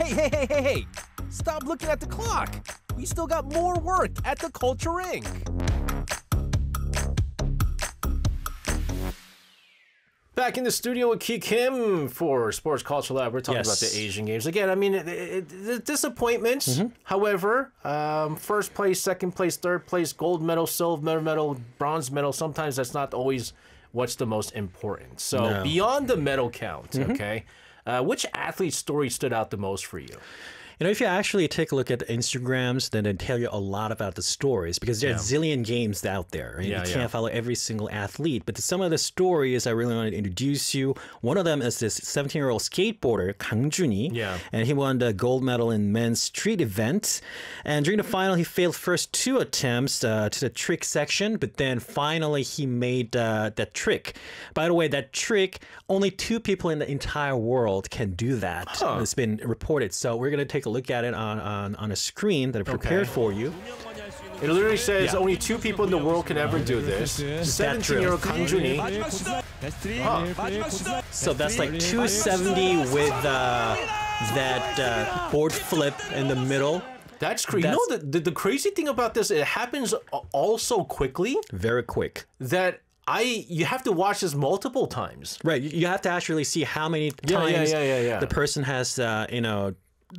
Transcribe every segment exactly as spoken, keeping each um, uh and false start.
Hey, hey, hey, hey, hey! Stop looking at the clock! We still got more work at the Culture Incorporated. Back in the studio with Ki Kim for Sports Culture Lab. We're talking yes. about the Asian Games. Again, I mean, it, it, it, disappointments. Mm-hmm. However, um, first place, second place, third place, gold medal, silver medal, bronze medal, sometimes that's not always what's the most important. So no. beyond the medal count, mm-hmm. okay, uh, which athlete story stood out the most for you? You know, if you actually take a look at the Instagrams, then they tell you a lot about the stories because there's yeah. a zillion games out there. Right? Yeah, you can't yeah. follow every single athlete. But some of the stories I really want to introduce you. One of them is this seventeen-year-old skateboarder, Kang Junhee. Yeah. And he won the gold medal in men's street event. And during the final, he failed first two attempts uh, to the trick section. But then finally, he made uh, that trick. By the way, that trick, only two people in the entire world can do that. Huh. It's been reported. So we're going to take a look at it on, on, on a screen that I prepared okay. for you. It literally says yeah. only two people in the world can ever do this. seventeen-year-old Kang Junhee. Huh. So that's like two seventy with uh, that uh, board flip in the middle. That's crazy. You know, the, the, the crazy thing about this, it happens all so quickly. Very quick. That I you have to watch this multiple times. Right. You have to actually see how many times yeah, yeah, yeah, yeah, yeah. the person has, uh, you know,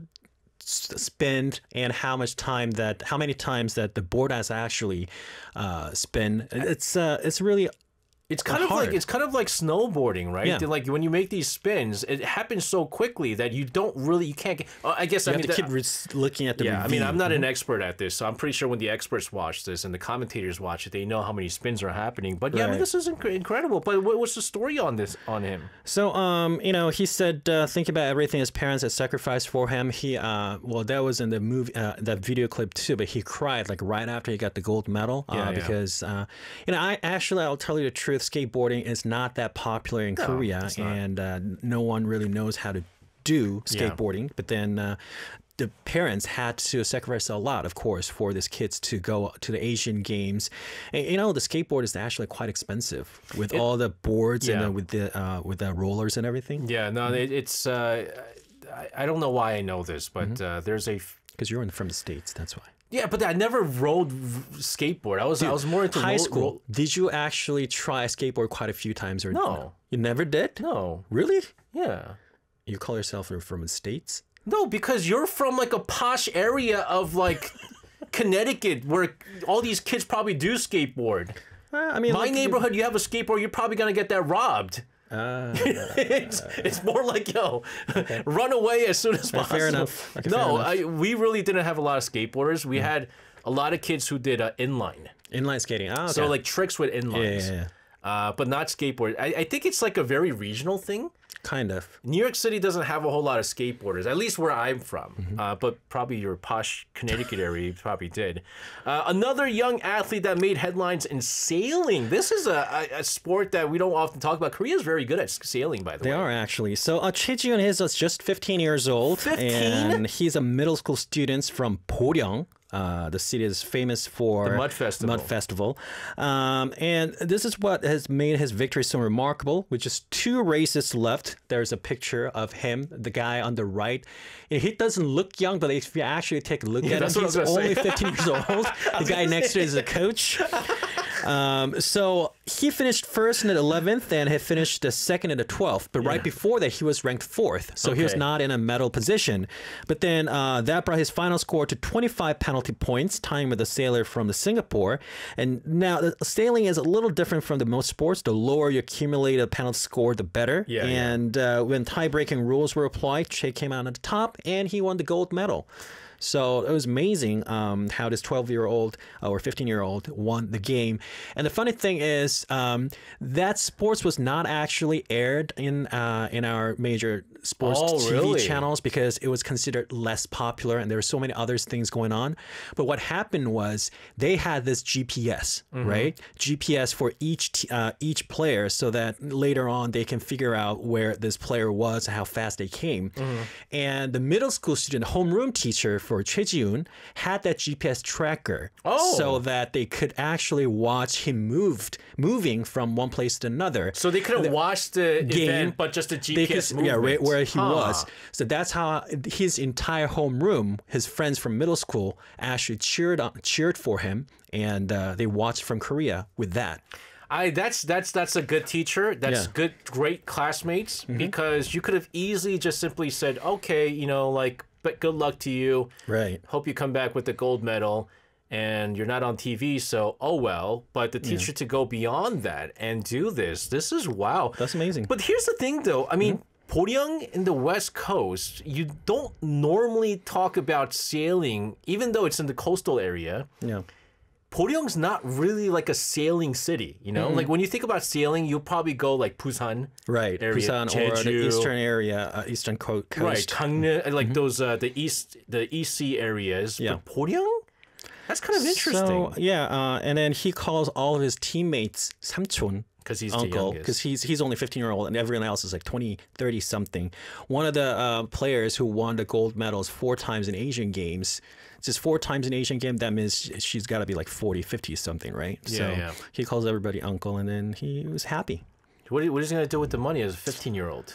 spend and how much time that how many times that the board has actually uh spin. It's uh it's really It's kind of hard. like it's kind of like snowboarding, right? Yeah. Like when you make these spins, it happens so quickly that you don't really you can't get. Uh, I guess you I have mean to keep looking at the yeah. review. I mean, I'm not mm-hmm. an expert at this, so I'm pretty sure when the experts watch this and the commentators watch it, they know how many spins are happening. But yeah, right. I mean, this is inc incredible. But what, what's the story on this on him? So, um, you know, he said uh, think about everything his parents had sacrificed for him. He, uh, well, that was in the movie, uh, that video clip too. But he cried like right after he got the gold medal uh, yeah, yeah. because uh, you know, I actually I'll tell you the truth, skateboarding is not that popular in no, Korea, and uh, no one really knows how to do skateboarding. Yeah. But then uh, the parents had to sacrifice a lot, of course, for these kids to go to the Asian Games. And, you know, the skateboard is actually quite expensive with it, all the boards yeah. and uh, with the uh, with the rollers and everything. Yeah, no, it, it's. Uh, I, I don't know why I know this, but mm-hmm. uh, there's a because you're in, from the States, that's why. Yeah, but I never rode skateboard. I was Dude, I was more into high roll, school. Roll. Did you actually try skateboard quite a few times or no? no? You never did? No. Really? Yeah. You call yourself from the States? No, because you're from like a posh area of like Connecticut where all these kids probably do skateboard. Uh, I mean, my like, neighborhood, you have a skateboard, you're probably gonna get that robbed. Uh, it's, it's more like, yo, okay. run away as soon as possible. Fair enough. Okay, no, fair enough. I, we really didn't have a lot of skateboarders. We mm. had a lot of kids who did uh, inline. Inline skating. Oh, okay. So like tricks with inlines. Yeah, yeah, yeah. Uh, but not skateboard. I, I think it's like a very regional thing. Kind of. New York City doesn't have a whole lot of skateboarders, at least where I'm from. Mm-hmm. uh, but probably your posh Connecticut area you probably did. Uh, another young athlete that made headlines in sailing. This is a, a, a sport that we don't often talk about. Korea is very good at sailing, by the they way. They are, actually. So uh, Choi-Ji-yoon is just fifteen years old. fifteen? And he's a middle school student from Boryong. Uh, the city is famous for the Mud Festival. Mud Festival. Um, and this is what has made his victory so remarkable, with just two races left. There's a picture of him, the guy on the right. And he doesn't look young, but if you actually take a look yeah, at him, he's only say. fifteen years old. The guy next to him is a coach. Um, so he finished first in the eleventh and had finished the second in the twelfth. But yeah. right before that, he was ranked fourth. So okay. he was not in a medal position. But then uh, that brought his final score to twenty-five penalty points, tying with a sailor from the Singapore. And now the sailing is a little different from the most sports. The lower you accumulate a penalty score, the better. Yeah, and yeah. Uh, when tie-breaking rules were applied, Che came out on the top and he won the gold medal. So it was amazing um, how this twelve-year-old or fifteen-year-old won the game. And the funny thing is um, that sports was not actually aired in uh, in our major sports oh, T V really? channels because it was considered less popular and there were so many other things going on. But what happened was they had this G P S, mm-hmm. right? G P S for each t uh, each player so that later on they can figure out where this player was and how fast they came. Mm-hmm. And the middle school student, homeroom teacher for Choi-Ji-yoon, had that G P S tracker oh. so that they could actually watch him moved, move moving from one place to another. So they couldn't watch the game, event, but just the G They P S could, movement. yeah, right where he Huh. was. So that's how his entire homeroom, his friends from middle school, actually cheered on, cheered for him, and uh, they watched from Korea with that. I that's that's that's a good teacher. That's Yeah. good, great classmates because you could have easily just simply said, okay, you know, like, but good luck to you. Right. Hope you come back with the gold medal. And you're not on T V, so oh well. But the teacher to go beyond that and do this, this is wow. That's amazing. But here's the thing, though. I mean, Poryang in the West Coast, you don't normally talk about sailing, even though it's in the coastal area. Yeah. Poryang's not really like a sailing city, you know? Like when you think about sailing, you'll probably go like Busan. Right. Area, Busan or the Jeju. eastern area, uh, eastern co- coast. Right, Gangneung, like those uh, the east the East Sea areas. Yeah. But Poryang? That's kind of interesting. So yeah, uh, and then he calls all of his teammates 삼촌. Because he's the Uncle, youngest. because he's he's only fifteen year old and everyone else is like twenty, thirty something. One of the uh, players who won the gold medals four times in Asian games, just four times in Asian game, that means she's got to be like forty, fifty something, right? Yeah, so yeah. he calls everybody uncle, and then he was happy. What, what is he going to do with the money as a fifteen-year-old?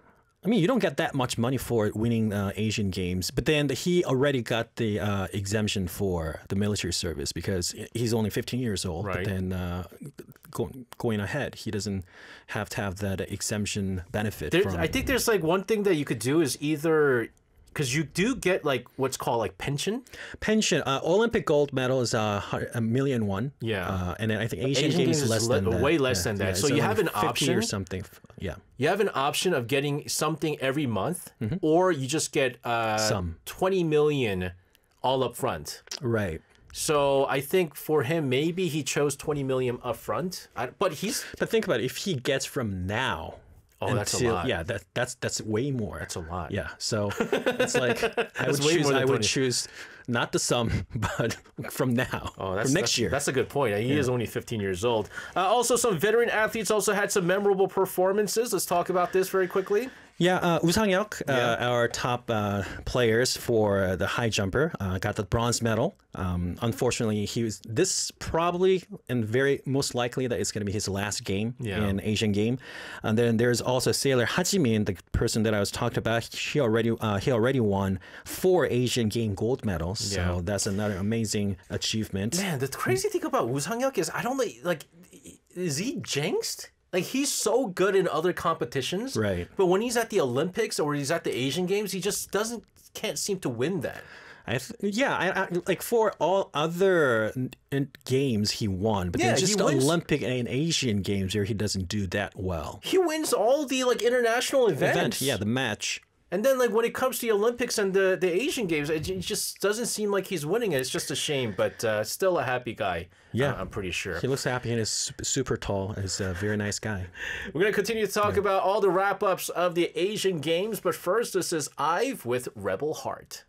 I mean, you don't get that much money for winning uh, Asian games, but then he already got the uh, exemption for the military service because he's only fifteen years old. Right. But then uh, go, going ahead, he doesn't have to have that exemption benefit. There, from, I think there's like one thing that you could do is either... Because you do get like what's called like pension. pension. Uh, Olympic gold medal is uh, hu- a million one. Yeah. Uh, and then I think Asian, Asian Games Games is is less le- than that. way less than that. it's So you only have an fifty option. or something. Yeah. You have an option of getting something every month, or you just get uh, Some. twenty million all up front. Right. So I think for him, maybe he chose twenty million up front. I, but he's But think about it. If he gets from now. Oh, that's a until- lot. Yeah, that that's that's way more. That's a lot. Yeah, so it's like I would way choose. more than I would twenty. choose not the sum, but from now, Oh, that's from next that's, year. That's a good point. He is only fifteen years old. Uh, also, some veteran athletes also had some memorable performances. Let's talk about this very quickly. Yeah, uh, Woo Sang-hyuk, uh, Yeah. our top uh, players for uh, the high jumper, uh, got the bronze medal. Um, unfortunately, he was this probably and very most likely that it's going to be his last game Yeah. in Asian game. And then there's also sailor Hajimin, the person that I was talking about. He already uh, he already won four Asian game gold medals. So Yeah. that's another amazing achievement. Man, the crazy thing about Woo Sang-hyuk is I don't like, like, is he jinxed? Like, he's so good in other competitions. Right. But when he's at the Olympics or he's at the Asian Games, he just doesn't, can't seem to win that. I th- yeah, I, I, like for all other n- n- games he won, but Yeah, then he just wins- Olympic and Asian games where he doesn't do that well. He wins all the, like, international events. Event, yeah, the match. And then, like, when it comes to the Olympics and the, the Asian Games, it j- it just doesn't seem like he's winning it. It's just a shame, but uh, still a happy guy. Yeah. uh, I'm pretty sure. He looks happy and is super, super tall. He's a very nice guy. We're going to continue to talk about all the wrap-ups of the Asian Games, but first, this is Ive with Rebel Heart.